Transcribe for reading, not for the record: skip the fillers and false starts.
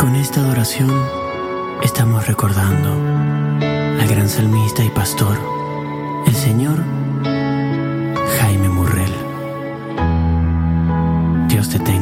Con esta adoración estamos recordando al gran salmista y pastor, el señor Jaime Murrell. Dios te tenga.